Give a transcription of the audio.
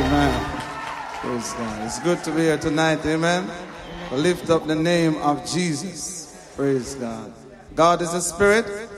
Amen. Praise God. It's good to be here tonight. Amen. Lift up the name of Jesus. Praise God. God is a spirit.